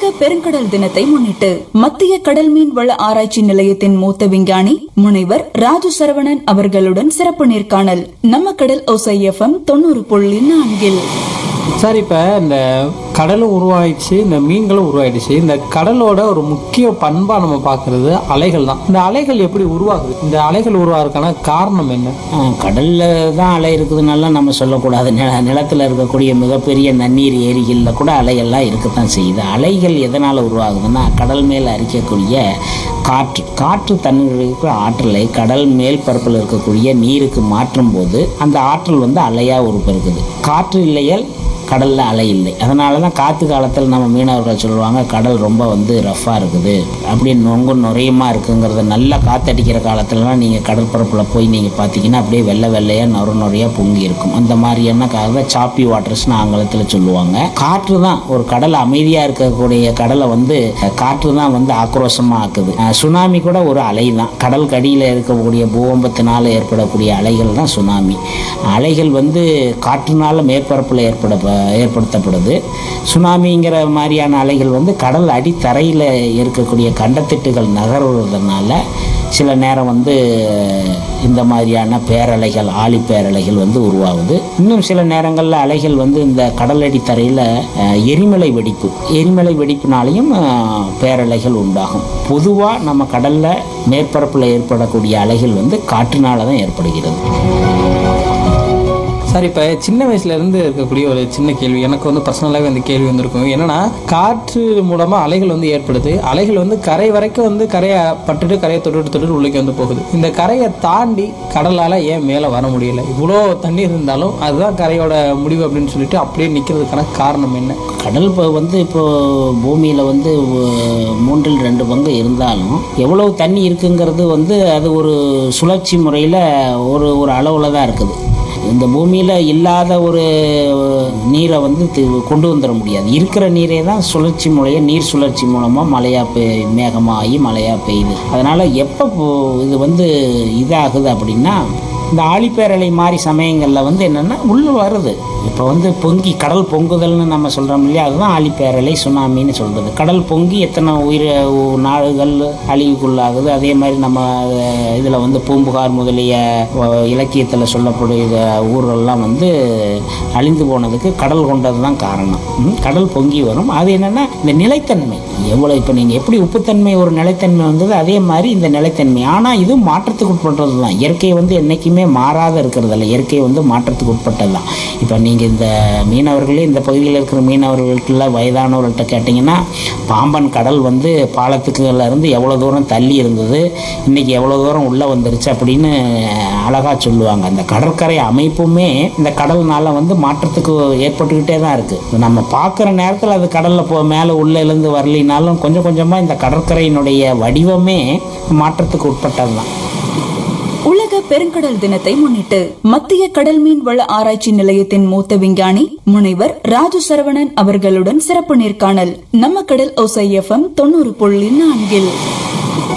உலக பெருங்கடல் தினத்தை முன்னிட்டு மத்திய கடல் மீன் வள ஆராய்ச்சி நிலையத்தின் மூத்த விஞ்ஞானி முனைவர் ராஜு சரவணன் அவர்களுடன் சிறப்பு நேர்காணல் நம்ம கடல் ஓசை FM 90.4. சார், இப்போ இந்த கடலும் உருவாயிடுச்சு, இந்த மீன்களும் உருவாயிடுச்சு. இந்த கடலோட ஒரு முக்கிய பண்பா நம்ம பார்க்கறது அலைகள் தான். இந்த அலைகள் எப்படி உருவாகுது? இந்த அலைகள் உருவாகிறதுக்கான காரணம் என்ன? கடல்ல தான் அலை இருக்குதுனால நம்ம சொல்லக்கூடாது. நிலத்தில் இருக்கக்கூடிய மிகப்பெரிய நன்னீர் ஏரிகளில் கூட அலைகள்லாம் இருக்கத்தான் செய்யுது. அலைகள் எதனால் உருவாகுதுன்னா, கடல் மேல் அரிக்கக்கூடிய காற்று தண்ணீருக்கு ஆற்றலை கடல் மேல் பரப்பில் இருக்கக்கூடிய நீருக்கு மாற்றும் போது அந்த ஆற்றல் வந்து அலையாக உருப்பெருக்குது. காற்று இல்லையால் கடலில் அலை இல்லை. அதனால தான் காற்று காலத்தில் நம்ம மீனவர்கள் சொல்லுவாங்க, கடல் ரொம்ப வந்து ரஃப்பாக இருக்குது, அப்படியே நுரையமாக இருக்குங்கிறது. நல்லா காற்றடிக்கிற காலத்துலலாம் நீங்கள் கடற்பரப்பில் போய் நீங்கள் பார்த்தீங்கன்னா அப்படியே வெள்ளையாக நுரையாக பொங்கி இருக்கும். அந்த மாதிரியான சாப்பி வாட்டர்ஸ்னு ஆங்கிலத்தில் சொல்லுவாங்க. காற்று தான் ஒரு கடல் அமைதியாக இருக்கக்கூடிய கடலை வந்து காற்று தான் வந்து ஆக்ரோஷமாக ஆக்குது. சுனாமி கூட ஒரு அலை தான். கடல் கடியில் இருக்கக்கூடிய பூகம்பத்தினால் ஏற்படக்கூடிய அலைகள் தான் சுனாமி. அலைகள் வந்து காற்றுனால மேற்பரப்பில் ஏற்படுத்தப்படுது. சுனாமிங்கிற மாதிரியான அலைகள் வந்து கடல் அடித்தரையில் இருக்கக்கூடிய கண்டத்திட்டுகள் நகர்வதனால சில நேரம் வந்து இந்த மாதிரியான பேரலைகள், ஆழிப்பேரலைகள் வந்து உருவாகுது. இன்னும் சில நேரங்களில் அலைகள் வந்து இந்த கடலடி தரையில் எரிமலை வெடிப்புனாலையும் பேரலைகள் உண்டாகும். பொதுவாக நம்ம கடலில் மேற்பரப்பில் ஏற்படக்கூடிய அலைகள் வந்து காற்றினால தான் ஏற்படுகிறது. சார், இப்போ சின்ன வயசுலேருந்து இருக்கக்கூடிய ஒரு சின்ன கேள்வி, எனக்கு வந்து பர்சனலாகவே அந்த கேள்வி வந்துருக்கும். என்னென்னா, காற்று மூலமாக அலைகள் வந்து ஏற்படுது. அலைகள் வந்து கரை வரைக்கும் வந்து கரையை பட்டுட்டு கரையை தொட்டுட்டு உள்ளே வந்து போகுது. இந்த கரையை தாண்டி கடலால் ஏன் மேலே வர முடியலை? இவ்வளோ தண்ணி இருந்தாலும் அதுதான் கரையோட முடிவு அப்படின்னு சொல்லிட்டு அப்படியே நிற்கிறதுக்கான காரணம் என்ன? கடல் வந்து இப்போது பூமியில் வந்து 3/2 பங்கு இருந்தாலும் எவ்வளவு தண்ணி இருக்குங்கிறது வந்து அது ஒரு சுழற்சி முறையில் ஒரு அளவில் தான் இருக்குது. இந்த பூமியில் இல்லாத ஒரு நீரை வந்து கொண்டு வந்துட முடியாது. இருக்கிற நீரே தான் சுழற்சி நீர் சுழற்சி மூலமாக மேகமாகி மழையாக பெய்யுது. அதனால் எப்போ இது வந்து இதாகுது அப்படின்னா, இந்த ஆழிப்பேரலை மாதிரி சமயங்களில் வந்து என்னென்னா உள்ளே வருது. இப்போ வந்து கடல் பொங்குதல்னு நம்ம சொல்கிறோம் இல்லையா, அதுதான் ஆழிப்பேரலை, சுனாமின்னு சொல்கிறது. கடல் பொங்கி எத்தனை நாடுகள் அழிவுக்குள்ளாகுது. அதே மாதிரி நம்ம இதில் வந்து பூம்புகார் முதலிய இலக்கியத்தில் சொல்லக்கூடிய ஊரெல்லாம் வந்து அழிந்து போனதுக்கு கடல் கொண்டது தான் காரணம். கடல் பொங்கி வரும். அது என்னென்னா இந்த நிலைத்தன்மை எவ்வளோ, இப்போ நீங்கள் எப்படி உப்புத்தன்மை ஒரு நிலைத்தன்மை வந்தது, அதே மாதிரி இந்த நிலைத்தன்மை. ஆனால் இது மாற்றத்துக்கு உட்பட்டது தான். இயற்கை வந்து என்றைக்குமே மாறாத இருக்கிறதில்ல. இயற்கை வந்து மாற்றத்துக்கு உட்பட்டது தான். இப்போ நீங்கள் இந்த மீனவர்களே, இந்த பகுதியில் இருக்கிற மீனவர்கள்ட்ட வயதானவர்கள்ட்ட கேட்டிங்கன்னா, பாம்பன் கடல் வந்து பாலத்துக்குலேருந்து எவ்வளோ தூரம் தள்ளி இருந்தது, இன்றைக்கி எவ்வளோ தூரம் உள்ளே வந்துருச்சு அப்படின்னு அழகாக சொல்லுவாங்க. அந்த கடற்கரை அமைப்புமே இந்த கடல்னால வந்து மாற்றத்துக்கு ஏற்பட்டுக்கிட்டே தான் இருக்குது. நம்ம பார்க்குற நேரத்தில் அது கடலில் மேலே உள்ளே எழுந்து வரலினாலும் கொஞ்சம் கொஞ்சமாக இந்த கடற்கரையினுடைய வடிவமே மாற்றத்துக்கு உட்பட்டது தான். உலக பெருங்கடல் தினத்தை முன்னிட்டு மத்திய கடல் மீன் வள ஆராய்ச்சி நிலையத்தின் மூத்த விஞ்ஞானி முனைவர் ராஜு சரவணன் அவர்களுடன் சிறப்பு நேர்காணல் நம்ம கடல் ஓசை FM 90.4.